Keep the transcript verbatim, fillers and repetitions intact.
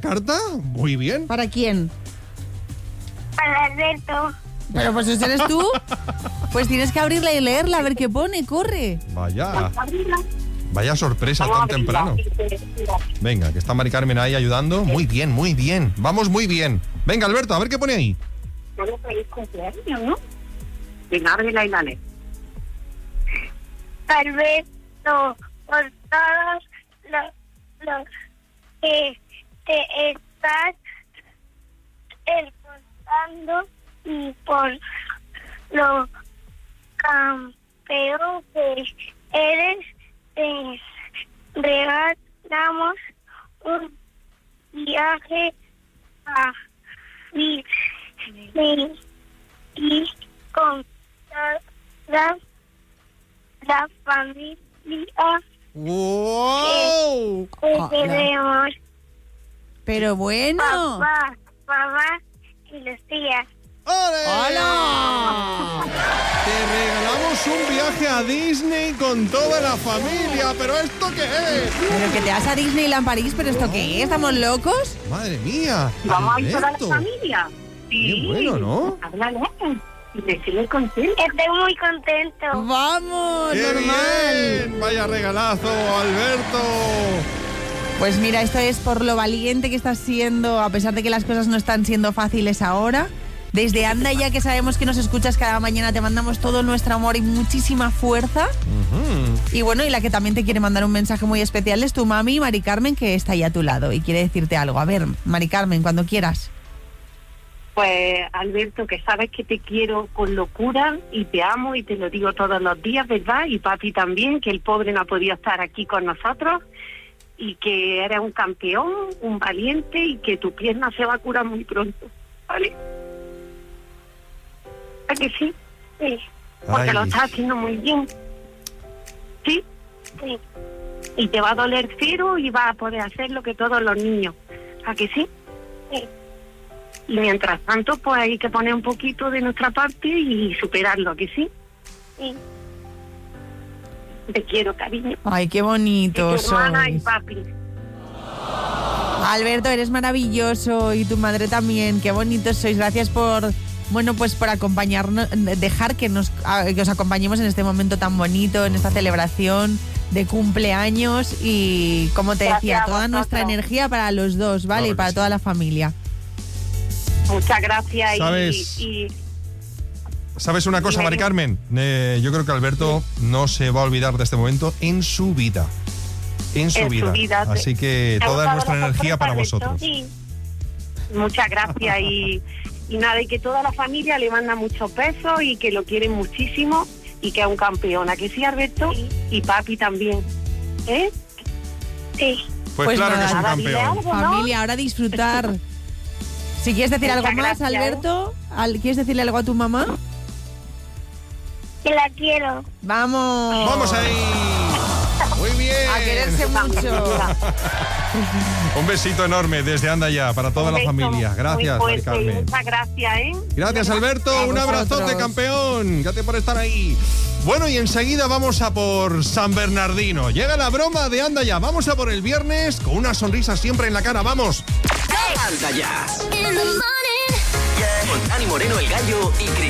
carta? Muy bien. ¿Para quién? Para Alberto. Pero pues ese eres tú. Pues tienes que abrirla y leerla, a ver qué pone, corre. Vaya. Vaya sorpresa tan temprano. Venga, que está Mari Carmen ahí ayudando. Muy bien, muy bien. Vamos muy bien. Venga, Alberto, a ver qué pone ahí. Bueno, feliz cumpleaños, ¿no? Venga, ábrela y dale. Alberto, por todos los, los que te estás esforzando y por lo campeón que eres, te regalamos un viaje a Disney y con toda la familia ¡Wow! que Ah, queremos. Pero bueno. Papá, mamá y los tías. ¡Ole! ¡Hola! Te regalamos un viaje a Disney con toda la familia. ¿Pero esto qué es? Pero que te vas a Disneyland París, ¿pero esto qué es? ¿Estamos locos? Madre mía. Vamos a ir toda la Alberto. familia. Sí. Qué bueno, ¿no? Háblale y decirle contento. Estoy muy contento. ¡Vamos! ¡Qué normal. bien! Vaya regalazo, Alberto. Pues mira, esto es por lo valiente que estás siendo, a pesar de que las cosas no están siendo fáciles ahora. Desde Anda Ya, que sabemos que nos escuchas cada mañana, te mandamos todo nuestro amor y muchísima fuerza. Uh-huh. Y bueno, y la que también te quiere mandar un mensaje muy especial es tu mami, Mari Carmen, que está ahí a tu lado y quiere decirte algo. A ver, Mari Carmen, cuando quieras. Pues, Alberto, que sabes que te quiero con locura y te amo y te lo digo todos los días, ¿verdad? Y papi también, que el pobre no ha podido estar aquí con nosotros y que eres un campeón, un valiente y que tu pierna se va a curar muy pronto, ¿vale? ¿A que sí? Sí. Porque Ay. lo estás haciendo muy bien. ¿Sí? Sí. Y te va a doler cero y vas a poder hacer lo que todos los niños. ¿A que sí? Sí. Y mientras tanto, pues hay que poner un poquito de nuestra parte y superarlo, ¿a que sí? Sí. Te quiero, cariño. Ay, qué bonito Y tu hermana y sois. papi. Alberto, eres maravilloso y tu madre también. Qué bonitos sois. Gracias por, bueno, pues por acompañarnos, dejar que nos que os acompañemos en este momento tan bonito, en esta celebración de cumpleaños y, como te Gracias decía, a toda vosotros. nuestra energía para los dos, ¿vale? Claro Y que para sí. toda la familia. Muchas gracias. ¿Sabes? Y, y ¿Sabes una cosa, Dime. Mari Carmen? Eh, yo creo que Alberto no se va a olvidar de este momento en su vida. En su, En su vida. vida. Así que ¿Te ha toda gustado nuestra la energía sorpresa, para Alberto? vosotros. Sí. Muchas gracias y, y nada, y que toda la familia le manda muchos besos y que lo quieren muchísimo y que es un campeón. ¿A que sí, Alberto? Sí. Y papi también. ¿Eh? Sí. Pues, Pues claro nada, que es un nada, dile campeón. algo, ¿no? Familia, ahora disfrutar. Si quieres decir Muchas algo más, gracias, ¿eh? Alberto, Al- ¿quieres decirle algo a tu mamá? Que la quiero. Vamos. ¡Vamos ahí! Muy bien. A quererse mucho. Un besito enorme desde Anda Ya para toda Un la beso familia. Gracias, muy Mari fuerte y Carmen. Muchas gracias, ¿eh? Gracias, Alberto. A Un abrazote, vosotros. campeón. Gracias por estar ahí. Bueno, y enseguida vamos a por San Bernardino. Llega la broma de Anda Ya. Vamos a por el viernes con una sonrisa siempre en la cara. ¡Vamos! Anda Ya. Con Dani Moreno, el gallo y Cris.